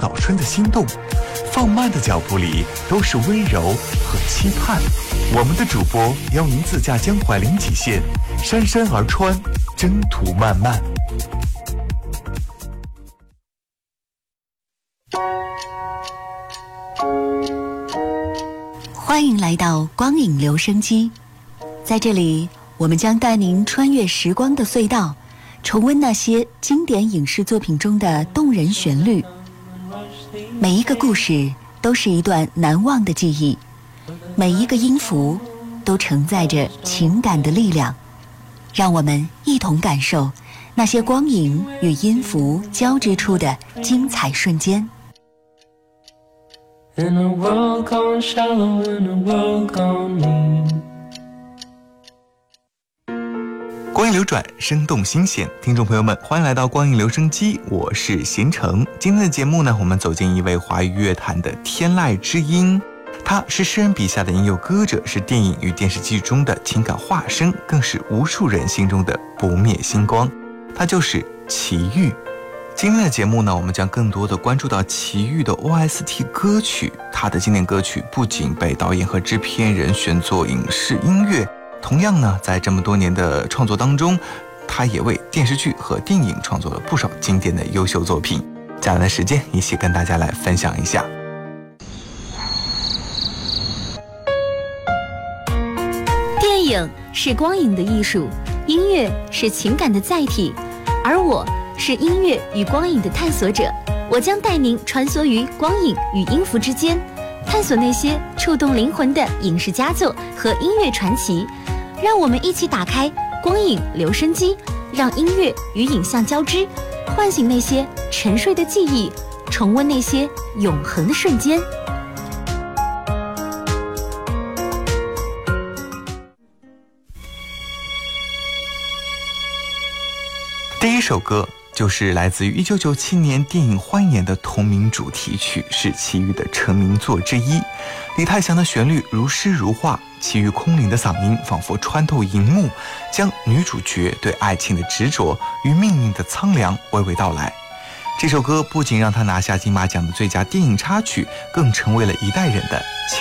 早春的心动，放慢的脚步里都是温柔和期盼。我们的主播邀您自驾江淮临济县，姗姗而川，征途漫漫。 欢迎来到光影留声机，在这里我们将带您穿越时光的隧道，重温那些经典影视作品中的动人旋律。每一个故事都是一段难忘的记忆，每一个音符都承载着情感的力量。让我们一同感受那些光影与音符交织出的精彩瞬间。 In a world gone shallow, in a world gone mean。 光影流转，生动新鲜。听众朋友们，欢迎来到光影留声机，我是贤成。今天的节目呢，我们走进一位华语乐坛的天籁之音。他是诗人笔下的吟游歌者，是电影与电视剧中的情感化身，更是无数人心中的不灭星光。他就是齐豫。今天的节目呢，我们将更多的关注到齐豫的 OST 歌曲。他的经典歌曲不仅被导演和制片人选作影视音乐，同样呢，在这么多年的创作当中，他也为电视剧和电影创作了不少经典的优秀作品。接下来的时间，一起跟大家来分享一下。 电影是光影的艺术，音乐是情感的载体，而我是音乐与光影的探索者。我将带您穿梭于光影与音符之间，探索那些触动灵魂的影视佳作和音乐传奇。让我们一起打开光影留声机，让音乐与影像交织，唤醒那些沉睡的记忆，重温那些永恒的瞬间。 第一首歌就是来自于1997年电影《欢颜》的同名主题曲，是齐豫的成名作之一。李泰祥的旋律如诗如画，齐豫空灵的嗓音仿佛穿透荧幕，将女主角对爱情的执着与命运的苍凉娓娓道来。这首歌不仅让他拿下金马奖的最佳电影插曲，更成为了一代人的